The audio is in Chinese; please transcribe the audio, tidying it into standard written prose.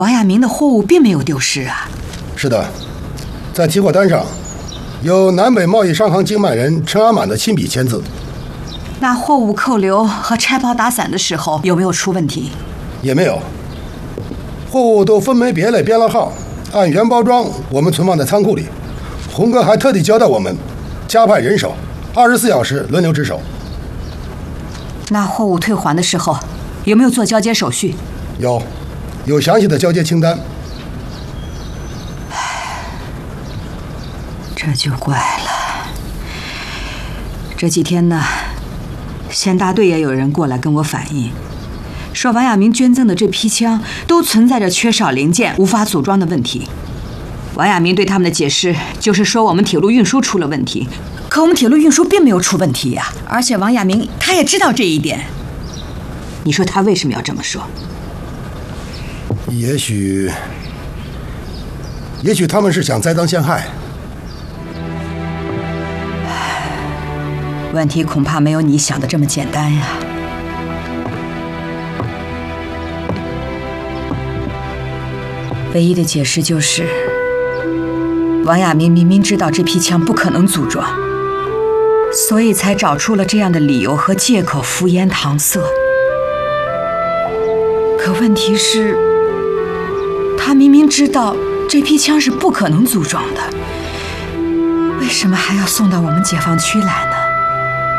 王亚明的货物并没有丢失啊。 是的，在提货单上有南北贸易商行经办人陈阿满的亲笔签字。 那货物扣留和拆包打散的时候有没有出问题？ 也没有，货物都分门别类编了号，按原包装我们存放在仓库里。洪哥还特地交代我们加派人手，24小时轮流值守。 那货物退还的时候有没有做交接手续？ 有详细的交接清单。 这就怪了。这几天呢，县大队也有人过来跟我反映，说王亚明捐赠的这批枪都存在着缺少零件、无法组装的问题。王亚明对他们的解释就是说我们铁路运输出了问题，可我们铁路运输并没有出问题呀，而且王亚明他也知道这一点。你说他为什么要这么说？ 也许他们是想栽赃陷害。 问题恐怕没有你想的这么简单呀。唯一的解释就是，王亚明明明知道这批枪不可能组装，所以才找出了这样的理由和借口敷衍搪塞。可问题是，他明明知道这批枪是不可能组装的，为什么还要送到我们解放区来呢？